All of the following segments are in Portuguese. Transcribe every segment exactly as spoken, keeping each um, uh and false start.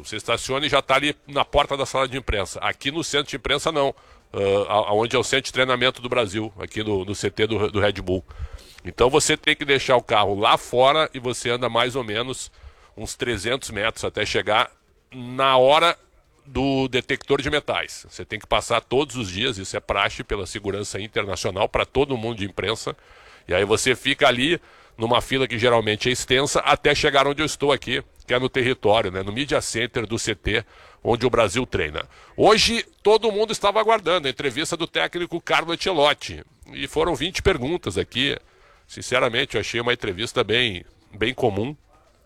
Brasil. Você estaciona e já está ali na porta da sala de imprensa. Aqui no centro de imprensa não, uh, onde é o centro de treinamento do Brasil, aqui no, no C T do, do Red Bull. Então você tem que deixar o carro lá fora e você anda mais ou menos uns trezentos metros até chegar na hora do detector de metais. Você tem que passar todos os dias, isso é praxe pela segurança internacional para todo mundo de imprensa. E aí você fica ali numa fila que geralmente é extensa até chegar onde eu estou aqui, que é no território, né, no Media Center do C T, onde o Brasil treina. Hoje todo mundo estava aguardando a entrevista do técnico Carlo Ancelotti. E foram vinte perguntas aqui. Sinceramente, eu achei uma entrevista bem, bem comum.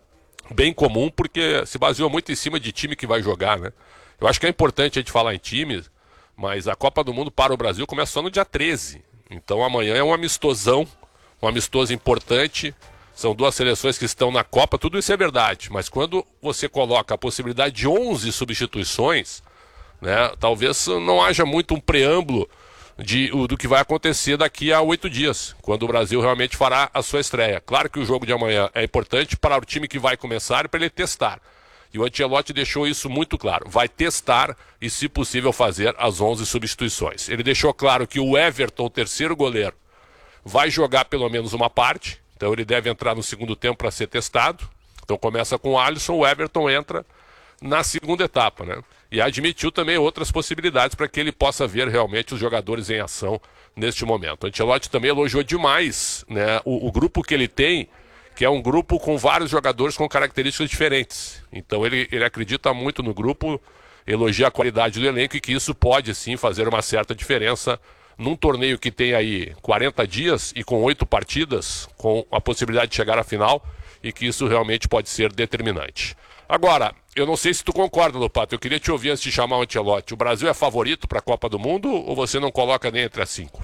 Bem comum porque se baseou muito em cima de time que vai jogar, né? Eu acho que é importante a gente falar em time, mas a Copa do Mundo para o Brasil começa só no dia treze. Então amanhã é um amistosão, um amistoso importante. São duas seleções que estão na Copa, tudo isso é verdade. Mas quando você coloca a possibilidade de onze substituições, né, talvez não haja muito um preâmbulo de, do que vai acontecer daqui a oito dias, quando o Brasil realmente fará a sua estreia. Claro que o jogo de amanhã é importante para o time que vai começar e para ele testar. E o Ancelotti deixou isso muito claro. Vai testar e, se possível, fazer as onze substituições. Ele deixou claro que o Everton, o terceiro goleiro, vai jogar pelo menos uma parte. Então ele deve entrar no segundo tempo para ser testado. Então começa com o Alisson, o Everton entra na segunda etapa, né? E admitiu também outras possibilidades para que ele possa ver realmente os jogadores em ação neste momento. O Ancelotti também elogiou demais, né, o, o grupo que ele tem, que é um grupo com vários jogadores com características diferentes. Então ele, ele acredita muito no grupo, elogia a qualidade do elenco e que isso pode sim fazer uma certa diferença num torneio que tem aí quarenta dias e com oito partidas, com a possibilidade de chegar à final, e que isso realmente pode ser determinante. Agora, eu não sei se tu concorda, Lopato, eu queria te ouvir antes de chamar o Ancelotti. O Brasil é favorito para a Copa do Mundo ou você não coloca nem entre as cinco?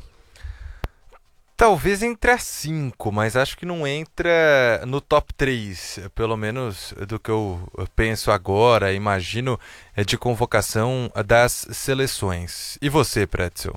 Talvez entre as cinco, mas acho que não entra no top três, pelo menos do que eu penso agora, imagino, de convocação das seleções. E você, Pretzel?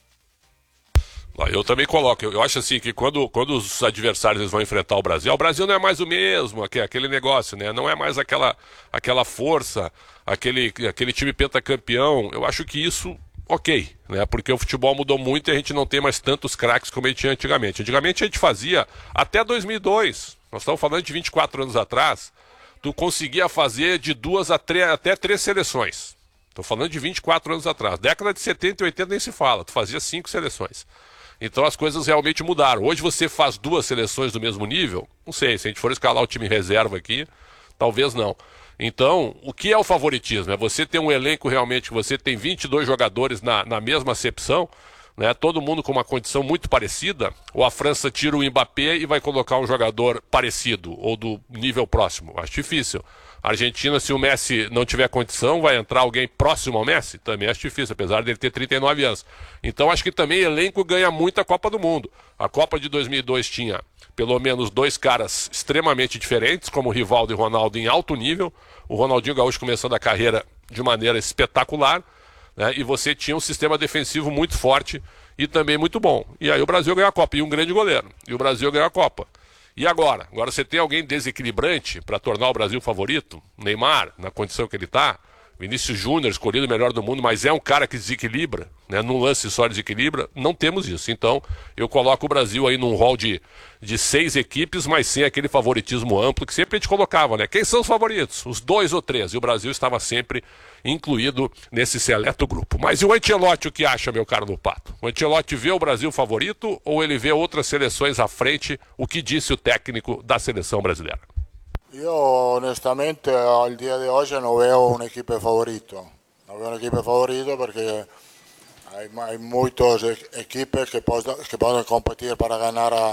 Eu também coloco, eu acho assim que quando, quando os adversários eles vão enfrentar o Brasil, o Brasil não é mais o mesmo, aquele negócio, né? Não é mais aquela, aquela força, aquele, aquele time pentacampeão. Eu acho que isso, ok, né? Porque o futebol mudou muito e a gente não tem mais tantos craques como a gente tinha antigamente. Antigamente a gente fazia até dois mil e dois, nós estamos falando de vinte e quatro anos atrás, tu conseguia fazer de duas a três, até três seleções. Estou falando de vinte e quatro anos atrás. Década de setenta e oitenta nem se fala, tu fazia cinco seleções. Então as coisas realmente mudaram. Hoje você faz duas seleções do mesmo nível? Não sei, se a gente for escalar o time reserva aqui, talvez não. Então, o que é o favoritismo? É você ter um elenco realmente que você tem vinte e dois jogadores na, na mesma acepção, né? Todo mundo com uma condição muito parecida, ou a França tira o Mbappé e vai colocar um jogador parecido, ou do nível próximo? Acho difícil. A Argentina, se o Messi não tiver condição, vai entrar alguém próximo ao Messi? Também acho difícil, apesar dele ter trinta e nove anos. Então acho que também elenco ganha muito a Copa do Mundo. A Copa de dois mil e dois tinha pelo menos dois caras extremamente diferentes, como o Rivaldo e Ronaldo em alto nível. O Ronaldinho Gaúcho começando a carreira de maneira espetacular, né? E você tinha um sistema defensivo muito forte e também muito bom. E aí o Brasil ganhou a Copa, e um grande goleiro. E o Brasil ganhou a Copa. E agora? Agora você tem alguém desequilibrante para tornar o Brasil favorito? Neymar, na condição que ele está. Vinícius Júnior, escolhido o melhor do mundo, mas é um cara que desequilibra, né? Num lance só desequilibra. Não temos isso. Então, eu coloco o Brasil aí num rol de, de seis equipes, mas sem aquele favoritismo amplo que sempre a gente colocava, né? Quem são os favoritos? Os dois ou três. E o Brasil estava sempre incluído nesse seleto grupo. Mas e o Ancelotti, o que acha, meu caro Lupato? O Ancelotti vê o Brasil favorito ou ele vê outras seleções à frente? O que disse o técnico da seleção brasileira? Io onestamente al dia di oggi non vedo un'equipe favorito, non vedo un'equipe favorito perché hay, hay muchas equipes que, que pueden competir para ganar a,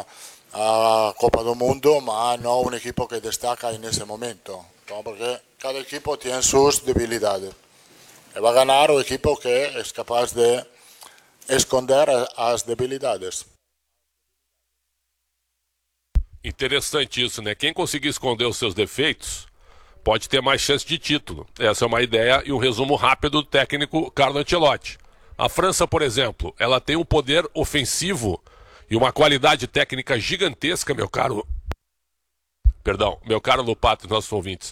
a Copa do Mundo, ma no un equipo que destaca en ese momento, ¿no? Porque cada equipo tiene sus debilidades y va a ganar un equipo que es capaz de esconder as debilidades. Interessante isso, né? Quem conseguir esconder os seus defeitos pode ter mais chance de título. Essa é uma ideia e um resumo rápido do técnico Carlo Ancelotti. A França, por exemplo, ela tem um poder ofensivo e uma qualidade técnica gigantesca, meu caro... Perdão, meu caro Lupato e nossos ouvintes.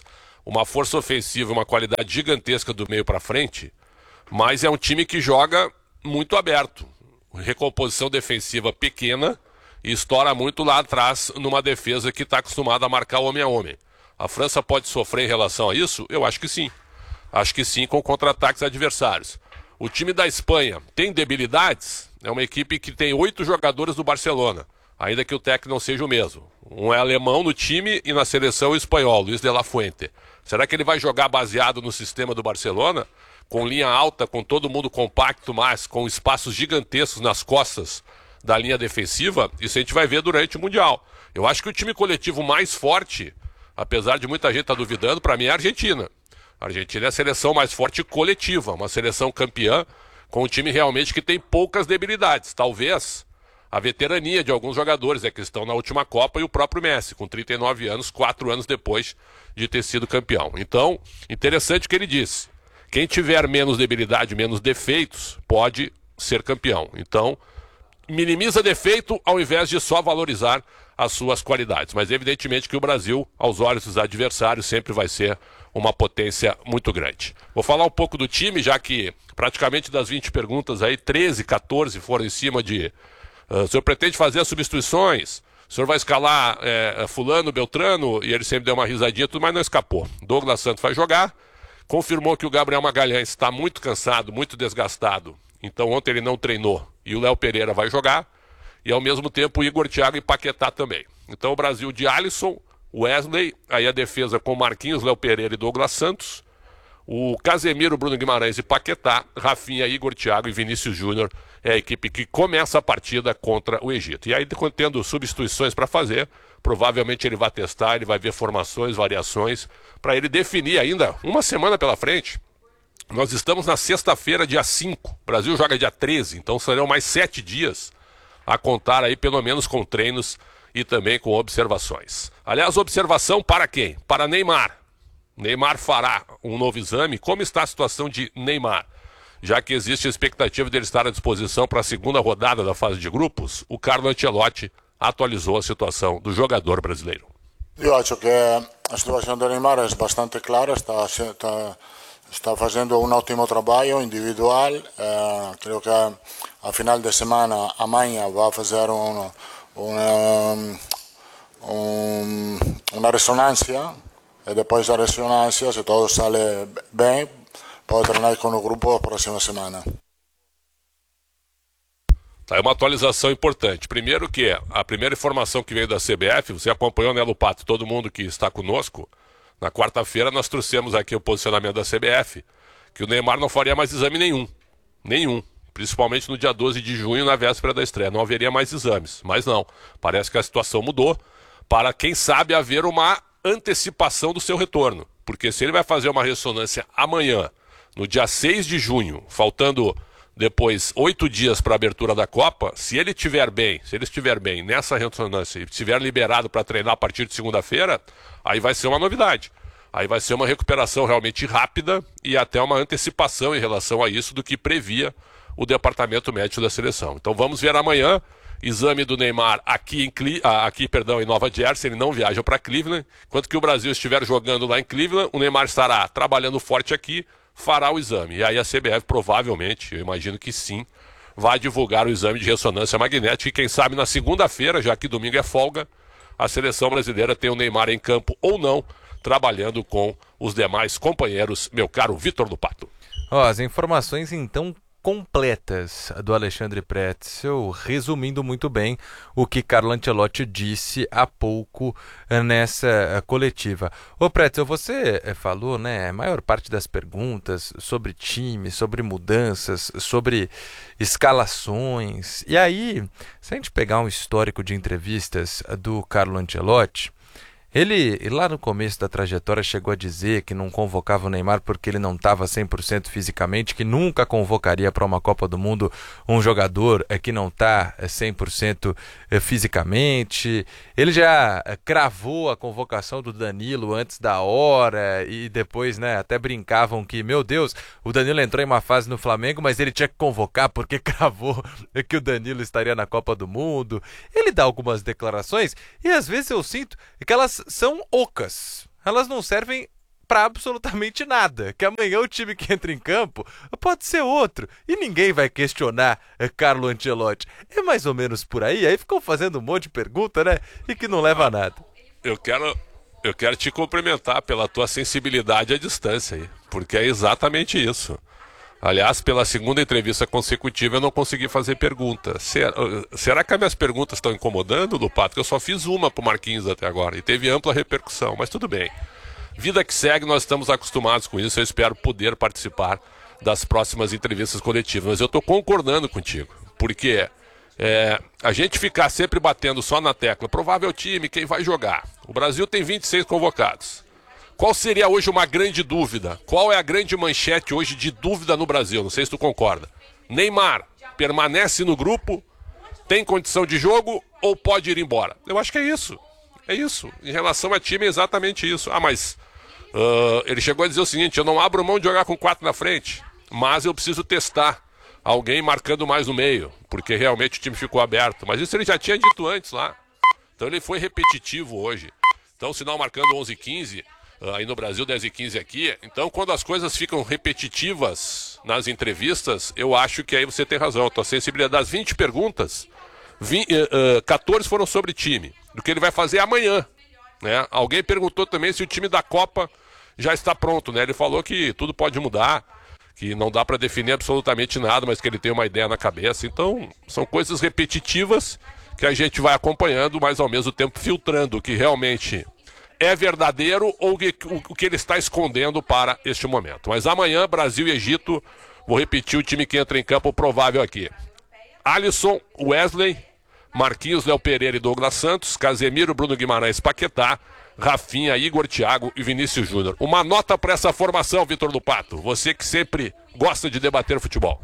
uma força ofensiva, uma qualidade gigantesca do meio para frente, mas é um time que joga muito aberto. Recomposição defensiva pequena e estoura muito lá atrás numa defesa que está acostumada a marcar homem a homem. A França pode sofrer em relação a isso? Eu acho que sim. Acho que sim, com contra-ataques adversários. O time da Espanha tem debilidades? É uma equipe que tem oito jogadores do Barcelona, ainda que o técnico não seja o mesmo. Um é alemão no time e na seleção o espanhol, Luis de la Fuente. Será que ele vai jogar baseado no sistema do Barcelona? Com linha alta, com todo mundo compacto, mas com espaços gigantescos nas costas da linha defensiva? Isso a gente vai ver durante o Mundial. Eu acho que o time coletivo mais forte, apesar de muita gente estar duvidando, para mim é a Argentina. A Argentina é a seleção mais forte coletiva, uma seleção campeã, com um time realmente que tem poucas debilidades. Talvez a veterania de alguns jogadores, é que estão na última Copa, e o próprio Messi, com trinta e nove anos, quatro anos depois de ter sido campeão. Então, interessante o que ele disse. Quem tiver menos debilidade, menos defeitos, pode ser campeão. Então, minimiza defeito ao invés de só valorizar as suas qualidades. Mas evidentemente que o Brasil, aos olhos dos adversários, sempre vai ser uma potência muito grande. Vou falar um pouco do time, já que praticamente das vinte perguntas aí, treze, quatorze foram em cima de... Uh, o senhor pretende fazer as substituições? O senhor vai escalar é, fulano, Beltrano? E ele sempre deu uma risadinha, tudo, mas não escapou. Douglas Santos vai jogar. Confirmou que o Gabriel Magalhães está muito cansado, muito desgastado. Então ontem ele não treinou. E o Léo Pereira vai jogar. E ao mesmo tempo o Igor, Thiago e Paquetá também. Então o Brasil de Alisson, Wesley, aí a defesa com Marquinhos, Léo Pereira e Douglas Santos. O Casemiro, Bruno Guimarães e Paquetá, Rafinha, Igor, Thiago e Vinícius Júnior é a equipe que começa a partida contra o Egito. E aí, tendo substituições para fazer, provavelmente ele vai testar, ele vai ver formações, variações, para ele definir ainda uma semana pela frente. Nós estamos na sexta-feira, dia cinco, o Brasil joga dia treze, então serão mais sete dias a contar aí, pelo menos com treinos e também com observações. Aliás, observação para quem? Para Neymar. Neymar fará um novo exame. Como está a situação de Neymar? Já que existe a expectativa dele estar à disposição para a segunda rodada da fase de grupos, o Carlo Ancelotti atualizou a situação do jogador brasileiro. Eu acho que a situação do Neymar é bastante clara, está, está, está fazendo um ótimo trabalho individual. Eh, creio que a final de semana, amanhã, vai fazer um, um, um, uma ressonância. E depois da ressonância, se tudo sale bem, pode treinar com o grupo a próxima semana. Tá, é uma atualização importante. Primeiro que a primeira informação que veio da C B F, você acompanhou, né, Lupato? Todo mundo que está conosco, na quarta-feira nós trouxemos aqui o posicionamento da C B F, que o Neymar não faria mais exame nenhum. Nenhum. Principalmente no dia doze de junho, na véspera da estreia. Não haveria mais exames. Mas não. Parece que a situação mudou para, quem sabe, haver uma antecipação do seu retorno, porque se ele vai fazer uma ressonância amanhã, no dia seis de junho, faltando depois oito dias para a abertura da Copa, se ele estiver bem, se ele estiver bem nessa ressonância e estiver liberado para treinar a partir de segunda-feira, aí vai ser uma novidade, aí vai ser uma recuperação realmente rápida e até uma antecipação em relação a isso do que previa o departamento médico da seleção. Então vamos ver amanhã. Exame do Neymar aqui, em, Cle... aqui perdão, em Nova Jersey, ele não viaja para Cleveland. Enquanto que o Brasil estiver jogando lá em Cleveland, o Neymar estará trabalhando forte aqui, fará o exame. E aí a C B F provavelmente, eu imagino que sim, vai divulgar o exame de ressonância magnética. E quem sabe na segunda-feira, já que domingo é folga, a seleção brasileira tem o Neymar em campo ou não, trabalhando com os demais companheiros, meu caro Vitor do Pato. Ó, as informações então completas do Alexandre Pretzel, resumindo muito bem o que Carlo Ancelotti disse há pouco nessa coletiva. Ô Pretzel, você falou, né, a maior parte das perguntas sobre time, sobre mudanças, sobre escalações. E aí, se a gente pegar um histórico de entrevistas do Carlo Ancelotti, ele, lá no começo da trajetória, chegou a dizer que não convocava o Neymar porque ele não estava cem por cento fisicamente, que nunca convocaria para uma Copa do Mundo um jogador que não está cem por cento fisicamente. Ele já cravou a convocação do Danilo antes da hora e depois, né, até brincavam que, meu Deus, o Danilo entrou em uma fase no Flamengo, mas ele tinha que convocar porque cravou que o Danilo estaria na Copa do Mundo. Ele dá algumas declarações e às vezes eu sinto que elas são ocas. Elas não servem para absolutamente nada, que amanhã o time que entra em campo pode ser outro, e ninguém vai questionar é, Carlo Ancelotti. É mais ou menos por aí, aí ficam fazendo um monte de pergunta, né, e que não leva a nada. Eu quero, eu quero te cumprimentar pela tua sensibilidade à distância aí, porque é exatamente isso. Aliás, pela segunda entrevista consecutiva eu não consegui fazer pergunta. Será, será que as minhas perguntas estão incomodando, Lupato? Porque eu só fiz uma pro Marquinhos até agora e teve ampla repercussão, mas tudo bem. Vida que segue, nós estamos acostumados com isso. Eu espero poder participar das próximas entrevistas coletivas. Mas eu estou concordando contigo, porque é, a gente ficar sempre batendo só na tecla, provável time, quem vai jogar. O Brasil tem vinte e seis convocados. Qual seria hoje uma grande dúvida? Qual é a grande manchete hoje de dúvida no Brasil? Não sei se tu concorda. Neymar permanece no grupo, tem condição de jogo ou pode ir embora? Eu acho que é isso. É isso. Em relação a time é exatamente isso. Ah, mas uh, ele chegou a dizer o seguinte: eu não abro mão de jogar com quatro na frente, mas eu preciso testar alguém marcando mais no meio, porque realmente o time ficou aberto. Mas isso ele já tinha dito antes lá. Então ele foi repetitivo hoje. Então, se não marcando onze e quinze, uh, aí no Brasil dez e quinze aqui. Então, quando as coisas ficam repetitivas nas entrevistas, eu acho que aí você tem razão. A tua sensibilidade das vinte perguntas, vinte, uh, uh, quatorze foram sobre time, do que ele vai fazer amanhã, né? Alguém perguntou também se o time da Copa já está pronto, né? Ele falou que tudo pode mudar, que não dá para definir absolutamente nada, mas que ele tem uma ideia na cabeça. Então, são coisas repetitivas que a gente vai acompanhando, mas ao mesmo tempo filtrando o que realmente é verdadeiro ou o que, o que ele está escondendo para este momento. Mas amanhã, Brasil e Egito, vou repetir o time que entra em campo provável aqui: Alisson, Wesley, Marquinhos, Léo Pereira e Douglas Santos, Casemiro, Bruno Guimarães, Paquetá, Rafinha, Igor, Thiago e Vinícius Júnior. Uma nota para essa formação, Vitor Lupato, você que sempre gosta de debater futebol.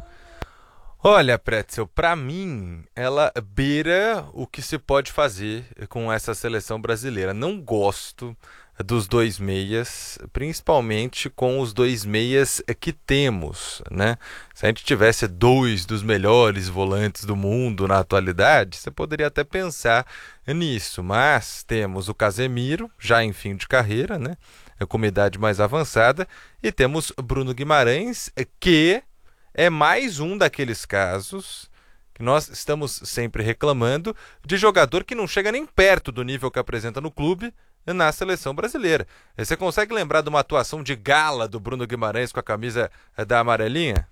Olha, Pretzel, para mim, ela beira o que se pode fazer com essa seleção brasileira. Não gosto dos dois meias, principalmente com os dois meias que temos, né? Se a gente tivesse dois dos melhores volantes do mundo na atualidade, você poderia até pensar nisso, mas temos o Casemiro, já em fim de carreira, né? Com uma idade mais avançada, e temos Bruno Guimarães, que é mais um daqueles casos que nós estamos sempre reclamando de jogador que não chega nem perto do nível que apresenta no clube na seleção brasileira. Você consegue lembrar de uma atuação de gala do Bruno Guimarães com a camisa da amarelinha?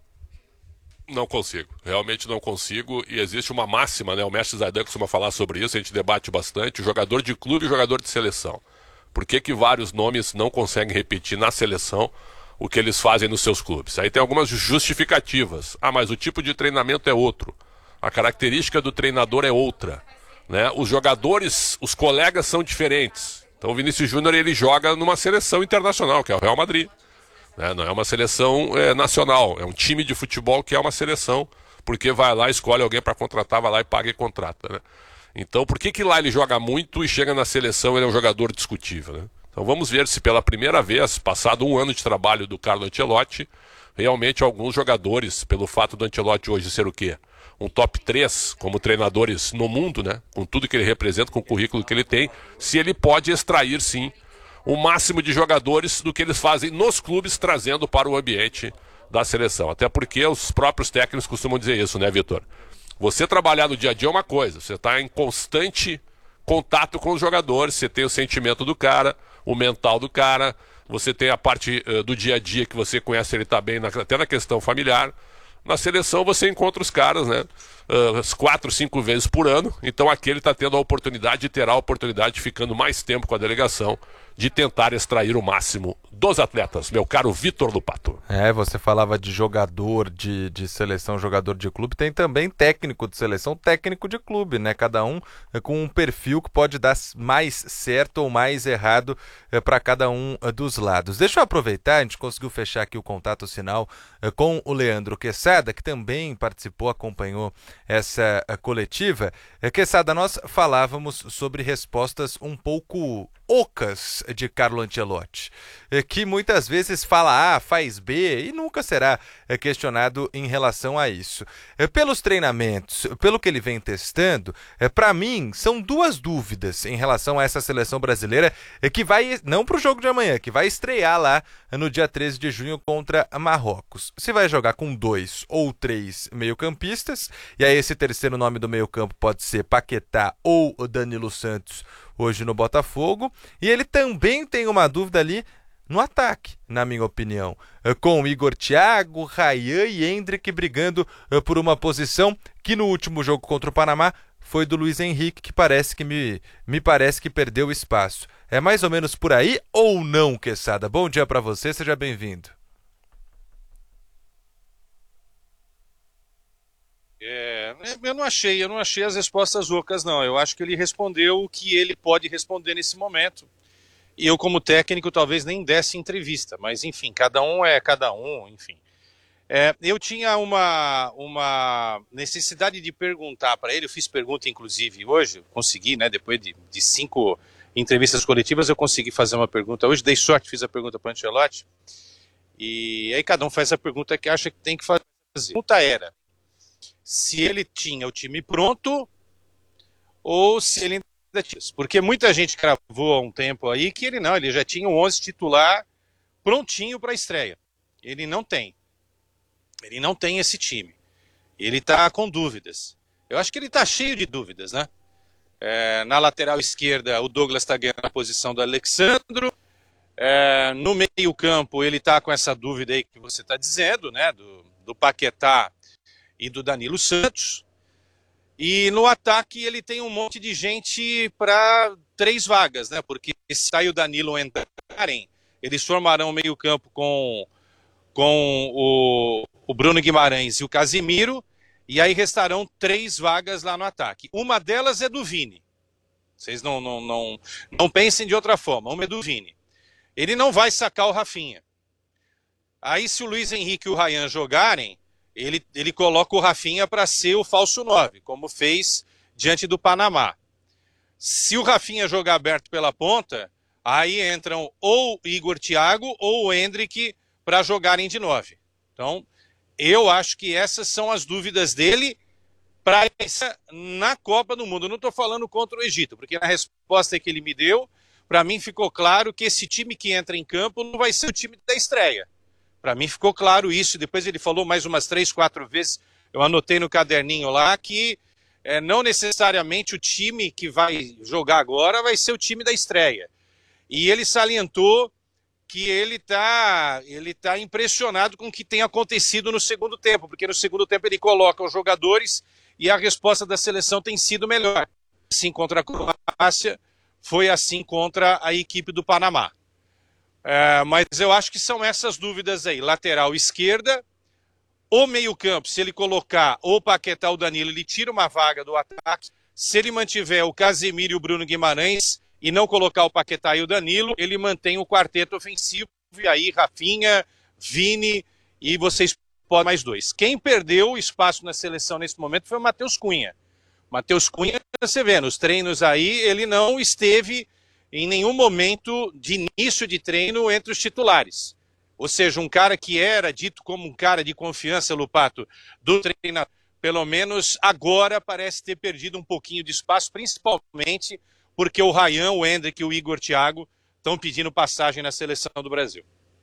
Não consigo, realmente não consigo, e existe uma máxima, né? O mestre Zaidan costuma falar sobre isso, a gente debate bastante, o jogador de clube e o jogador de seleção. Por que que vários nomes não conseguem repetir na seleção o que eles fazem nos seus clubes? Aí tem algumas justificativas. Ah, mas o tipo de treinamento é outro, a característica do treinador é outra, né? Os jogadores, os colegas são diferentes. Então o Vinícius Júnior, ele joga numa seleção internacional, que é o Real Madrid, né? Não é uma seleção é, nacional, é um time de futebol que é uma seleção, porque vai lá, escolhe alguém para contratar, vai lá e paga e contrata, né? Então por que que lá ele joga muito e chega na seleção ele é um jogador discutível, né? Então vamos ver se pela primeira vez, passado um ano de trabalho do Carlo Ancelotti, realmente alguns jogadores, pelo fato do Ancelotti hoje ser o quê? Um top três como treinadores no mundo, né? Com tudo que ele representa, com o currículo que ele tem, se ele pode extrair, sim, o máximo de jogadores do que eles fazem nos clubes, trazendo para o ambiente da seleção. Até porque os próprios técnicos costumam dizer isso, né, Vitor? Você trabalhar no dia a dia é uma coisa, você está em constante contato com os jogadores, você tem o sentimento do cara, o mental do cara, você tem a parte uh, do dia a dia que você conhece ele tá bem, na, até na questão familiar. Na seleção você encontra os caras, né, uh, as quatro, cinco vezes por ano, então aqui ele está tendo a oportunidade e terá a oportunidade, ficando mais tempo com a delegação, de tentar extrair o máximo dos atletas, meu caro Vitor Lupato. É, você falava de jogador de, de seleção, jogador de clube, tem também técnico de seleção, técnico de clube, né? Cada um é com um perfil que pode dar mais certo ou mais errado é, para cada um é, dos lados. Deixa eu aproveitar, a gente conseguiu fechar aqui o contato sinal é, com o Leandro Quesada, que também participou, acompanhou essa é, coletiva. É, Quesada, nós falávamos sobre respostas um pouco ocas de Carlo Ancelotti, que muitas vezes fala A, faz B e nunca será questionado em relação a isso. Pelos treinamentos, pelo que ele vem testando, para mim são duas dúvidas em relação a essa seleção brasileira que vai, não para o jogo de amanhã, que vai estrear lá no dia treze de junho contra Marrocos. Se vai jogar com dois ou três meio-campistas, e aí esse terceiro nome do meio-campo pode ser Paquetá ou Danilo Santos, hoje no Botafogo, e ele também tem uma dúvida ali no ataque, na minha opinião, com o Igor Thiago, Ryan e Endrick brigando por uma posição que no último jogo contra o Panamá foi do Luiz Henrique, que parece que me, me parece que perdeu espaço. É mais ou menos por aí ou não, Quesada? Bom dia para você, seja bem-vindo. É, eu não achei, eu não achei as respostas ocas, não. Eu acho que ele respondeu o que ele pode responder nesse momento. E eu, como técnico, talvez nem desse entrevista. Mas, enfim, cada um é cada um, enfim. É, eu tinha uma, uma necessidade de perguntar para ele, eu fiz pergunta, inclusive, hoje, consegui, né, depois de, de cinco entrevistas coletivas, eu consegui fazer uma pergunta hoje, dei sorte, fiz a pergunta para o Ancelotti, e aí cada um faz a pergunta que acha que tem que fazer. A pergunta era se ele tinha o time pronto ou se ele ainda tinha. Porque muita gente cravou há um tempo aí que ele não, ele já tinha o onze titular prontinho para a estreia. Ele não tem. Ele não tem esse time. Ele está com dúvidas. Eu acho que ele está cheio de dúvidas, né? É, na lateral esquerda, o Douglas está ganhando a posição do Alexandro. É, no meio campo, ele está com essa dúvida aí que você está dizendo, né? Do, do Paquetá e do Danilo Santos. E no ataque ele tem um monte de gente para três vagas, né? Porque se sai o Danilo entrarem, eles formarão o meio campo com, com o, o Bruno Guimarães e o Casimiro, e aí restarão três vagas lá no ataque. Uma delas é do Vini. Vocês não, não, não, não pensem de outra forma. Uma é do Vini. Ele não vai sacar o Rafinha. Aí se o Luiz Henrique e o Ryan jogarem, Ele, ele coloca o Rafinha para ser o falso nove, como fez diante do Panamá. Se o Rafinha jogar aberto pela ponta, aí entram ou Igor Thiago ou o Endrick para jogarem de nove. Então, eu acho que essas são as dúvidas dele para essa na Copa do Mundo. Eu não estou falando contra o Egito, porque na resposta que ele me deu, para mim ficou claro que esse time que entra em campo não vai ser o time da estreia. Para mim ficou claro isso, depois ele falou mais umas três, quatro vezes, eu anotei no caderninho lá, que é, não necessariamente o time que vai jogar agora vai ser o time da estreia. E ele salientou que ele está ele tá impressionado com o que tem acontecido no segundo tempo, porque no segundo tempo ele coloca os jogadores e a resposta da seleção tem sido melhor. Assim contra a Croácia, foi assim contra a equipe do Panamá. É, mas eu acho que são essas dúvidas aí. Lateral esquerda, o meio campo, se ele colocar ou o Paquetá ou o Danilo, ele tira uma vaga do ataque. Se ele mantiver o Casemiro e o Bruno Guimarães e não colocar o Paquetá e o Danilo, ele mantém o quarteto ofensivo. E aí Rafinha, Vini e vocês podem mais dois. Quem perdeu espaço na seleção nesse momento foi o Matheus Cunha. Matheus Cunha, você vê, nos treinos aí, ele não esteve em nenhum momento de início de treino entre os titulares. Ou seja, um cara que era dito como um cara de confiança, Lupato, do treinador, pelo menos agora parece ter perdido um pouquinho de espaço, principalmente porque o Ryan, o Endrick e o Igor Thiago estão pedindo passagem na seleção do Brasil.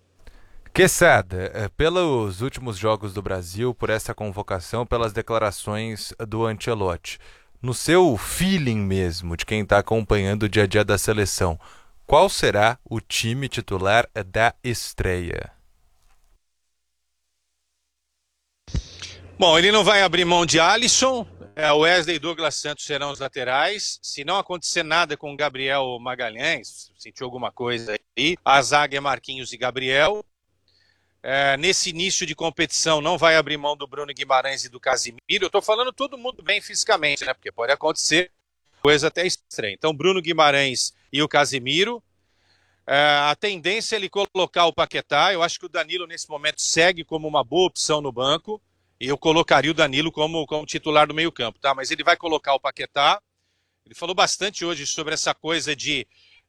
Quesada, pelos últimos jogos do Brasil, por essa convocação, pelas declarações do Ancelotti, no seu feeling mesmo, de quem está acompanhando o dia a dia da seleção, qual será o time titular da estreia? Bom, ele não vai abrir mão de Alisson, é, o Wesley e Douglas Santos serão os laterais. Se não acontecer nada com o Gabriel Magalhães, sentiu alguma coisa aí, a zaga é Marquinhos e Gabriel. É, nesse início de competição não vai abrir mão do Bruno Guimarães e do Casimiro. Eu estou falando todo mundo bem fisicamente, né? Porque pode acontecer coisa até estranha. Então, Bruno Guimarães e o Casimiro. É, a tendência é ele colocar o Paquetá. Eu acho que o Danilo, nesse momento, segue como uma boa opção no banco. E eu colocaria o Danilo como, como titular do meio campo, tá? Mas ele vai colocar o Paquetá. Ele falou bastante hoje sobre essa coisa de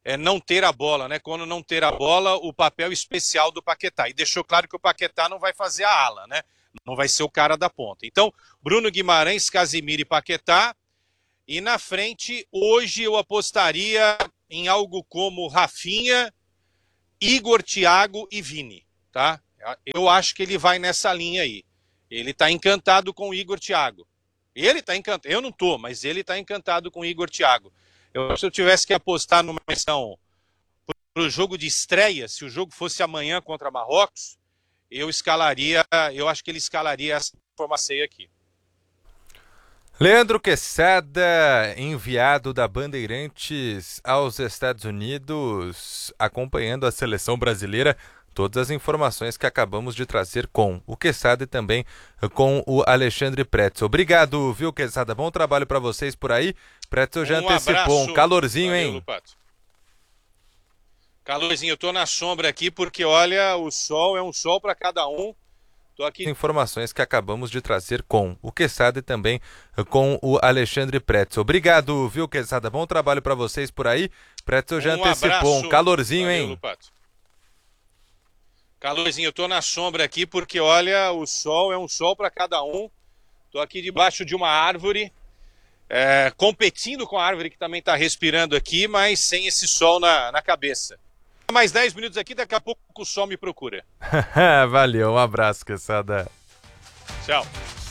é, não ter a bola, né? Quando não ter a bola, o papel especial do Paquetá. E deixou claro que o Paquetá não vai fazer a ala, né? Não vai ser o cara da ponta. Então, Bruno Guimarães, Casemiro e Paquetá. E na frente, hoje eu apostaria em algo como Rafinha, Igor, Thiago e Vini, tá? Eu acho que ele vai nessa linha aí. Ele tá encantado com o Igor, Thiago. Ele tá encantado. Eu não tô, mas ele tá encantado com o Igor, Thiago. Eu, se eu tivesse que apostar numa questão para o jogo de estreia, se o jogo fosse amanhã contra Marrocos, eu escalaria, eu acho que ele escalaria essa formação aqui. Leandro Quesada, enviado da Bandeirantes aos Estados Unidos, acompanhando a seleção brasileira. Todas as informações que acabamos de trazer com o Quesada e também com o Alexandre Pretzel. Obrigado, viu, Quesada? Bom trabalho para vocês por aí. Pretzel já um antecipou abraço. Um calorzinho, Valeu, hein? Lupato. Calorzinho, eu tô na sombra aqui porque, olha, o sol é um sol para cada um. Tô aqui. Informações que acabamos de trazer com o Quesada e também com o Alexandre Pretzel. Obrigado, viu, Quesada? Bom trabalho para vocês por aí. Pretzel já um antecipou abraço. Um calorzinho, Valeu, hein? Lupato. Calorzinho, eu tô na sombra aqui porque, olha, o sol é um sol para cada um. Tô aqui debaixo de uma árvore, é, competindo com a árvore que também tá respirando aqui, mas sem esse sol na, na cabeça. Mais dez minutos aqui, daqui a pouco o sol me procura. Valeu, um abraço, Quesada. Tchau.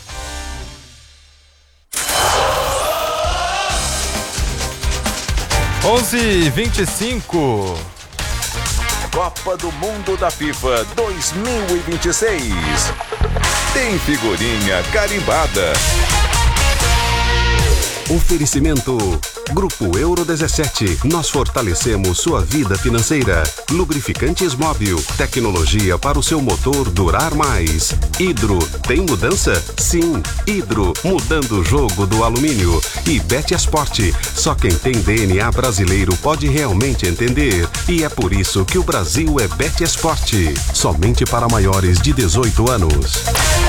onze e vinte e cinco. Copa do Mundo da FIFA dois mil e vinte e seis. Tem figurinha carimbada. Oferecimento Grupo Euro dezessete. Nós fortalecemos sua vida financeira. Lubrificantes Móbil. Tecnologia para o seu motor durar mais. Hidro. Tem mudança? Sim. Hidro. Mudando o jogo do alumínio. E Betesport. Só quem tem D N A brasileiro pode realmente entender. E é por isso que o Brasil é Betesport. Somente para maiores de dezoito anos.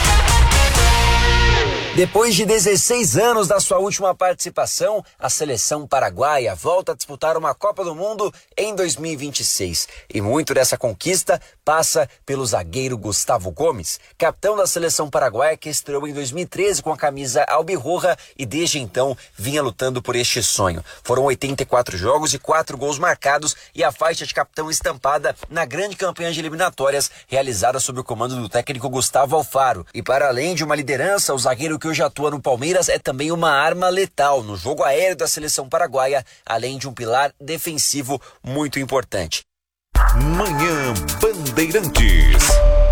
Depois de dezesseis anos da sua última participação, a seleção paraguaia volta a disputar uma Copa do Mundo em dois mil e vinte e seis. E muito dessa conquista passa pelo zagueiro Gustavo Gomes, capitão da seleção paraguaia que estreou em dois mil e treze com a camisa albirroja e desde então vinha lutando por este sonho. Foram oitenta e quatro jogos e quatro gols marcados e a faixa de capitão estampada na grande campanha de eliminatórias realizada sob o comando do técnico Gustavo Alfaro. E para além de uma liderança, o zagueiro que hoje atua no Palmeiras é também uma arma letal no jogo aéreo da seleção paraguaia, além de um pilar defensivo muito importante. Manhã Bandeirantes.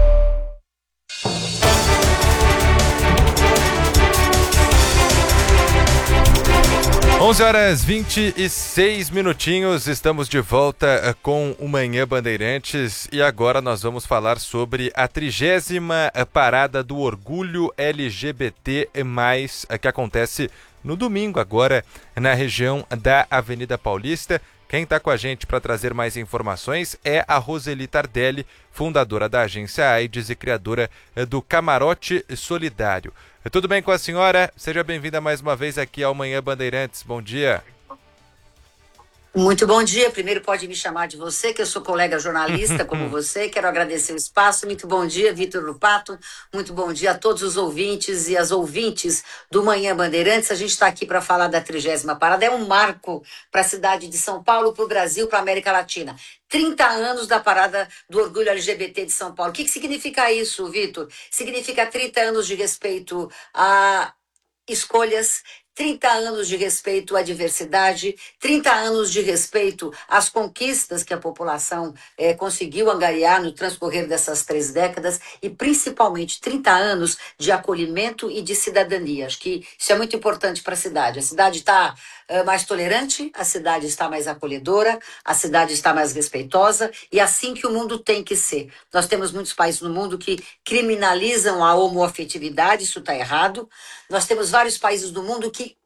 onze horas e vinte e seis minutinhos, estamos de volta com o Manhã Bandeirantes e agora nós vamos falar sobre a trigésima Parada do Orgulho L G B T mais, que acontece no domingo agora na região da Avenida Paulista. Quem está com a gente para trazer mais informações é a Roseli Tardelli, fundadora da agência AIDS e criadora do Camarote Solidário. Tudo bem com a senhora? Seja bem-vinda mais uma vez aqui ao Manhã Bandeirantes. Bom dia. Muito bom dia. Primeiro pode me chamar de você, que eu sou colega jornalista como você. Quero agradecer o espaço. Muito bom dia, Vitor Lupato. Muito bom dia a todos os ouvintes e as ouvintes do Manhã Bandeirantes. A gente está aqui para falar da trigésima Parada. É um marco para a cidade de São Paulo, para o Brasil, para a América Latina. trinta anos da Parada do Orgulho L G B T de São Paulo. O que, que significa isso, Vitor? Significa trinta anos de respeito a escolhas, trinta anos de respeito à diversidade, trinta anos de respeito às conquistas que a população eh, conseguiu angariar no transcorrer dessas três décadas e principalmente trinta anos de acolhimento e de cidadania. Acho que isso é muito importante para a cidade. A cidade está uh, mais tolerante, a cidade está mais acolhedora, a cidade está mais respeitosa e assim que o mundo tem que ser. Nós temos muitos países no mundo que criminalizam a homoafetividade, isso está errado. Nós temos vários países do mundo que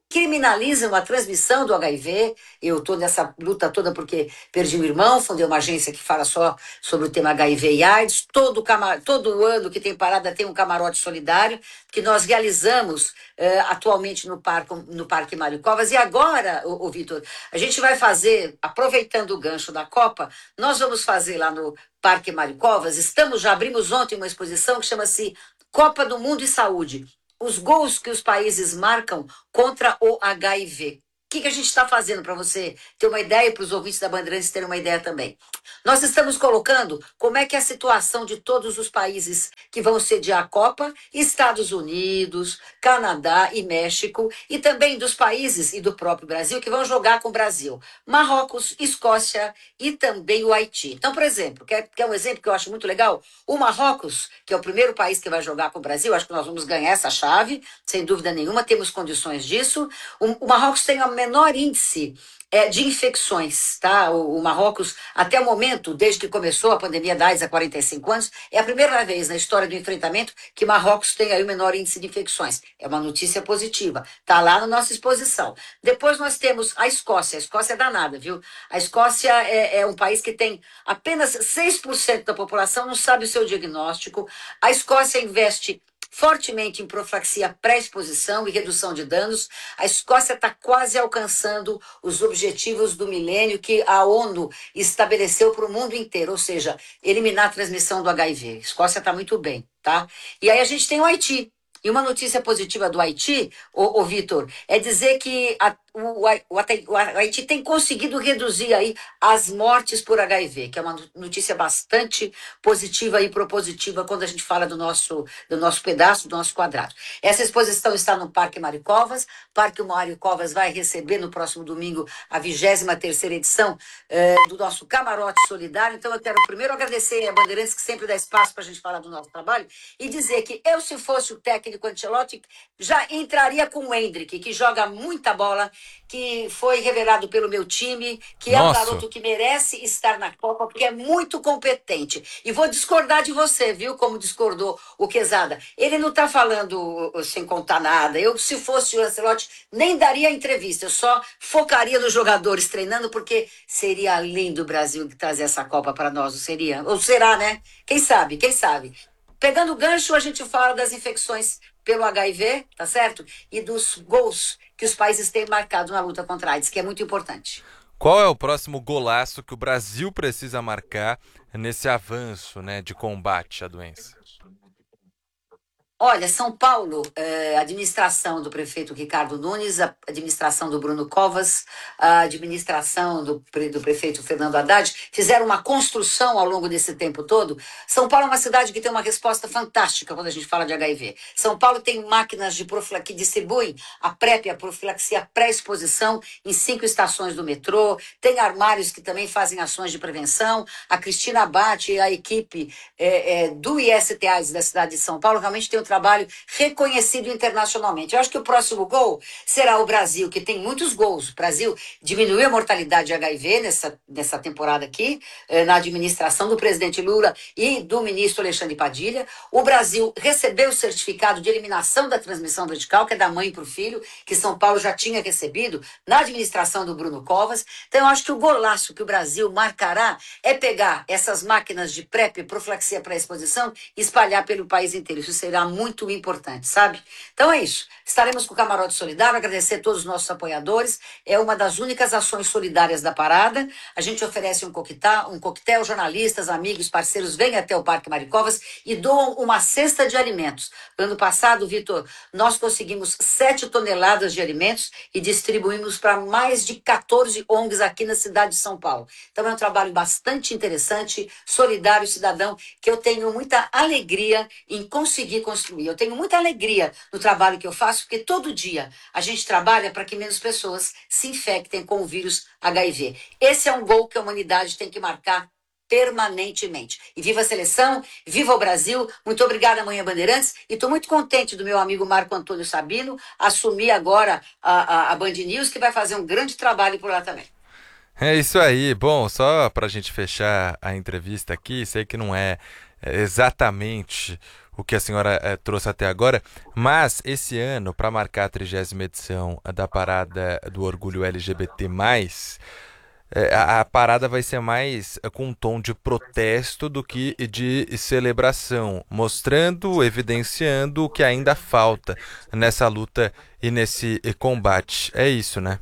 criminalizam a transmissão do H I V. Eu estou nessa luta toda porque perdi um irmão, fundei uma agência que fala só sobre o tema H I V e AIDS. Todo, camar... Todo ano que tem parada tem um camarote solidário que nós realizamos uh, atualmente no Parque, no Parque Mário Covas. E agora, o, o Vitor, a gente vai fazer, aproveitando o gancho da Copa, nós vamos fazer lá no Parque Mário Covas, estamos, já abrimos ontem uma exposição que chama-se Copa do Mundo e Saúde. Os gols que os países marcam contra o H I V. O que, que a gente está fazendo para você ter uma ideia e para os ouvintes da Bandeirantes terem uma ideia também? Nós estamos colocando como é que é a situação de todos os países que vão sediar a Copa, Estados Unidos, Canadá e México, e também dos países e do próprio Brasil que vão jogar com o Brasil. Marrocos, Escócia e também o Haiti. Então, por exemplo, quer, quer um exemplo que eu acho muito legal? O Marrocos, que é o primeiro país que vai jogar com o Brasil, acho que nós vamos ganhar essa chave, sem dúvida nenhuma, temos condições disso. O, o Marrocos tem a menor índice é, de infecções, tá? O, o Marrocos, até o momento, desde que começou a pandemia da AIDS há quarenta e cinco anos, é a primeira vez na história do enfrentamento que Marrocos tem aí o menor índice de infecções. É uma notícia positiva. Está lá na nossa exposição. Depois nós temos a Escócia. A Escócia é danada, viu? A Escócia é, é um país que tem apenas seis por cento da população não sabe o seu diagnóstico. A Escócia investe fortemente em profilaxia pré-exposição e redução de danos. A Escócia está quase alcançando os objetivos do milênio que a ONU estabeleceu para o mundo inteiro, ou seja, eliminar a transmissão do H I V. A Escócia está muito bem, tá? E aí a gente tem o Haiti. E uma notícia positiva do Haiti, ô, ô Vitor, é dizer que a, o, o, o Haiti tem conseguido reduzir aí as mortes por H I V, que é uma notícia bastante positiva e propositiva quando a gente fala do nosso, do nosso pedaço, do nosso quadrado. Essa exposição está no Parque Mário Covas. Parque Mário Covas vai receber no próximo domingo a vigésima terceira edição eh, do nosso Camarote Solidário. Então eu quero primeiro agradecer a Bandeirantes, que sempre dá espaço para a gente falar do nosso trabalho, e dizer que eu, se fosse o técnico Ancelotti, já entraria com o Endrick, que joga muita bola, que foi revelado pelo meu time, que Nossa. é um garoto que merece estar na Copa, porque é muito competente. E vou discordar de você, viu, como discordou o Quezada. Ele não está falando sem contar nada. Eu, se fosse o Ancelotti, nem daria entrevista. Eu só focaria nos jogadores treinando, porque seria lindo o Brasil trazer essa Copa para nós, não seria? Ou será, né? Quem sabe, quem sabe? Pegando o gancho, a gente fala das infecções pelo H I V, tá certo? E dos gols que os países têm marcado na luta contra a AIDS, que é muito importante. Qual é o próximo golaço que o Brasil precisa marcar nesse avanço, né, de combate à doença? Olha, São Paulo, eh, administração do prefeito Ricardo Nunes, a administração do Bruno Covas, a administração do, do prefeito Fernando Haddad, fizeram uma construção ao longo desse tempo todo. São Paulo é uma cidade que tem uma resposta fantástica quando a gente fala de H I V. São Paulo tem máquinas de profilaxia que distribuem a PrEP, a profilaxia pré-exposição, em cinco estações do metrô, tem armários que também fazem ações de prevenção. A Cristina Abate e a equipe eh, eh, do I S T AIDS da cidade de São Paulo realmente tem um trabalho reconhecido internacionalmente. Eu acho que o próximo gol será o Brasil, que tem muitos gols. O Brasil diminuiu a mortalidade de H I V nessa, nessa temporada aqui, na administração do presidente Lula e do ministro Alexandre Padilha. O Brasil recebeu o certificado de eliminação da transmissão vertical, que é da mãe para o filho, que São Paulo já tinha recebido na administração do Bruno Covas. Então, eu acho que o golaço que o Brasil marcará é pegar essas máquinas de PrEP, profilaxia pré-exposição, e espalhar pelo país inteiro. Isso será muito importante, sabe? Então é isso. Estaremos com o Camarote Solidário, agradecer a todos os nossos apoiadores. É uma das únicas ações solidárias da parada. A gente oferece um coquetel, um coquetel, jornalistas, amigos, parceiros, vêm até o Parque Mário Covas e doam uma cesta de alimentos. Ano passado, Vitor, nós conseguimos sete toneladas de alimentos e distribuímos para mais de quatorze O N Gs aqui na cidade de São Paulo. Então é um trabalho bastante interessante, solidário, cidadão, que eu tenho muita alegria em conseguir construir. Eu tenho muita alegria no trabalho que eu faço, porque todo dia a gente trabalha para que menos pessoas se infectem com o vírus H I V. Esse é um gol que a humanidade tem que marcar permanentemente. E viva a seleção, viva o Brasil. Muito obrigada, Manhã Bandeirantes. E estou muito contente do meu amigo Marco Antônio Sabino assumir agora a, a, a Band News, que vai fazer um grande trabalho por lá também. É isso aí. Bom, só para a gente fechar a entrevista aqui, sei que não é exatamente o que a senhora é, trouxe até agora, mas esse ano, para marcar a trigésima edição da Parada do Orgulho L G B T mais, é, a, a parada vai ser mais é, com um tom de protesto do que de celebração, mostrando, evidenciando o que ainda falta nessa luta e nesse combate. É isso, né?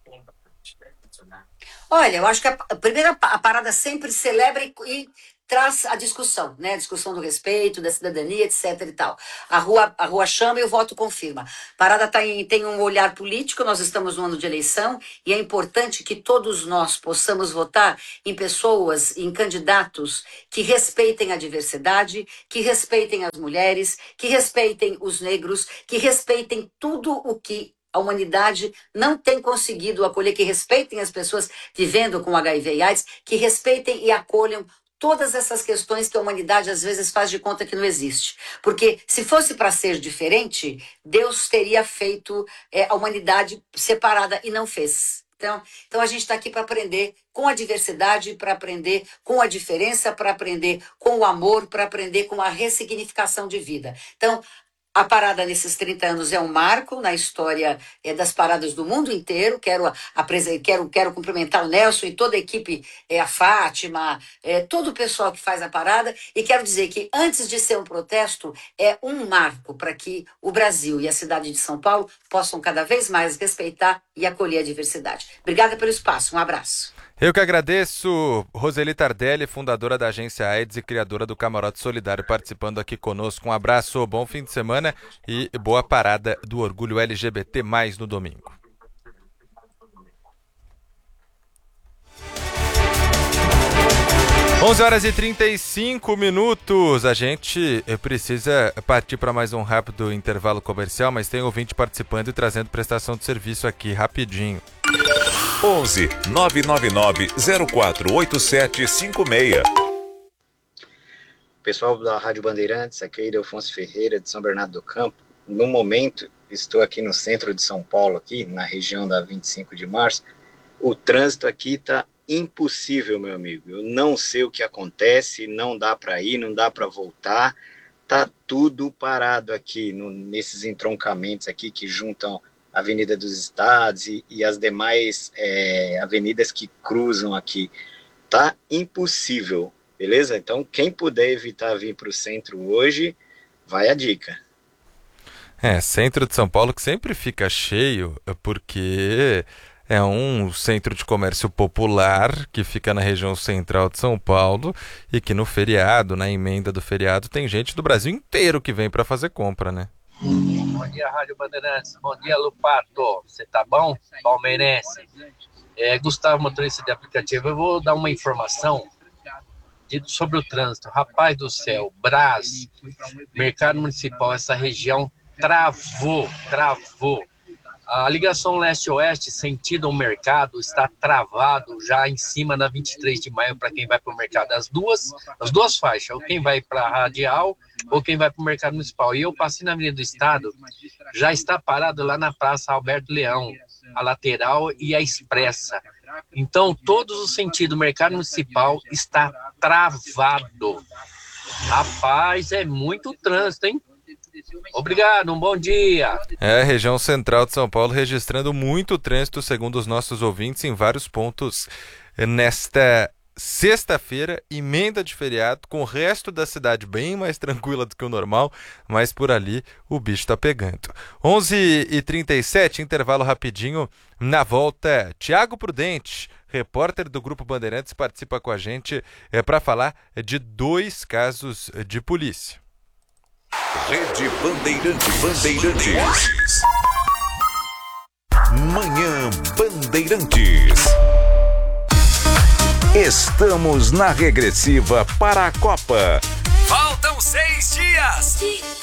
Olha, eu acho que a, a primeira a parada sempre celebra e, e traz a discussão, né? A discussão do respeito, da cidadania, etc e tal. A rua, a rua chama e o voto confirma. A parada tá em, tem um olhar político, nós estamos no ano de eleição e é importante que todos nós possamos votar em pessoas, em candidatos que respeitem a diversidade, que respeitem as mulheres, que respeitem os negros, que respeitem tudo o que a humanidade não tem conseguido acolher, que respeitem as pessoas vivendo com H I V e AIDS, que respeitem e acolham todas essas questões que a humanidade às vezes faz de conta que não existe. Porque se fosse para ser diferente, Deus teria feito é, a humanidade separada e não fez. Então, então a gente está aqui para aprender com a diversidade, para aprender com a diferença, para aprender com o amor, para aprender com a ressignificação de vida. Então, a parada nesses trinta anos é um marco na história é, das paradas do mundo inteiro. Quero, quero, quero cumprimentar o Nelson e toda a equipe, é, a Fátima, é, todo o pessoal que faz a parada. E quero dizer que antes de ser um protesto, é um marco para que o Brasil e a cidade de São Paulo possam cada vez mais respeitar e acolher a diversidade. Obrigada pelo espaço. Um abraço. Eu que agradeço, Roseli Tardelli, fundadora da agência AIDS e criadora do Camarote Solidário, participando aqui conosco. Um abraço, bom fim de semana e boa parada do Orgulho L G B T mais, no domingo. onze horas e trinta e cinco minutos. A gente precisa partir para mais um rápido intervalo comercial, mas tem ouvinte participando e trazendo prestação de serviço aqui rapidinho. onze nove nove nove zero quatro oito sete cinco seis. Pessoal da Rádio Bandeirantes, aqui é Ildefonso Ferreira de São Bernardo do Campo. No momento, estou aqui no centro de São Paulo, aqui na região da vinte e cinco de março. O trânsito aqui está impossível, meu amigo. Eu não sei o que acontece, não dá para ir, não dá para voltar. Tá tudo parado aqui, no, nesses entroncamentos aqui que juntam a Avenida dos Estados e, e as demais é, avenidas que cruzam aqui. Tá impossível, beleza? Então, quem puder evitar vir para o centro hoje, vai a dica. É, centro de São Paulo que sempre fica cheio, porque é um centro de comércio popular que fica na região central de São Paulo e que no feriado, na emenda do feriado, tem gente do Brasil inteiro que vem para fazer compra, né? Bom dia, Rádio Bandeirantes. Bom dia, Lupato. Você tá bom? Palmeirense. É, Gustavo, motorista de aplicativo. Eu vou dar uma informação de, sobre o trânsito. Rapaz do céu, Brás, Mercado Municipal, essa região travou, travou. A ligação leste-oeste, sentido ao mercado, está travado já em cima da vinte e três de maio para quem vai para o mercado. As duas, as duas faixas, ou quem vai para a Radial ou quem vai para o mercado municipal. E eu passei na Avenida do Estado, já está parado lá na Praça Alberto Leão, a lateral e a expressa. Então, todos os sentidos do mercado municipal está travado. Rapaz, é muito trânsito, hein? Obrigado, um bom dia. É, a região central de São Paulo registrando muito trânsito, segundo os nossos ouvintes, em vários pontos nesta sexta-feira, emenda de feriado, com o resto da cidade bem mais tranquila do que o normal, mas por ali o bicho tá pegando. onze e trinta e sete, intervalo rapidinho. Na volta, Tiago Prudente, repórter do Grupo Bandeirantes, participa com a gente é, para falar de dois casos de polícia. Rede Bandeirantes. Bandeirantes. Manhã Bandeirantes. Estamos na regressiva para a Copa. Faltam seis dias.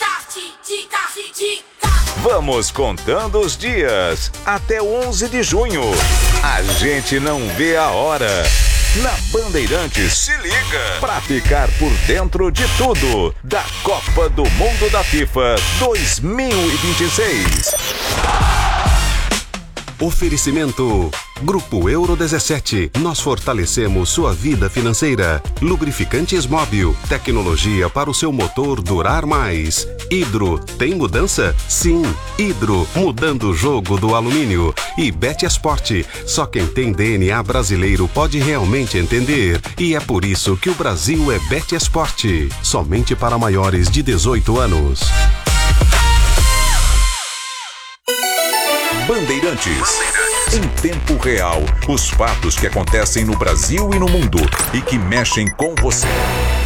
Vamos contando os dias até onze de junho. A gente não vê a hora. Na Bandeirantes, se liga pra ficar por dentro de tudo da Copa do Mundo da FIFA dois mil e vinte e seis. Oferecimento Grupo Euro dezessete, nós fortalecemos sua vida financeira. Lubrificantes Móbil, tecnologia para o seu motor durar mais. Hidro, tem mudança? Sim, Hidro, mudando o jogo do alumínio. E Bet Esporte, só quem tem D N A brasileiro pode realmente entender. E é por isso que o Brasil é Bet Esporte, somente para maiores de dezoito anos. Bandeirantes. Em tempo real, os fatos que acontecem no Brasil e no mundo e que mexem com você.